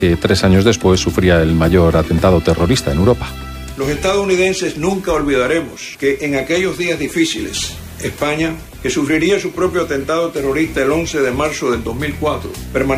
que 3 años después sufría el mayor atentado terrorista en Europa. Los estadounidenses nunca olvidaremos que en aquellos días difíciles, España, que sufriría su propio atentado terrorista el 11 de marzo del 2004, permaneció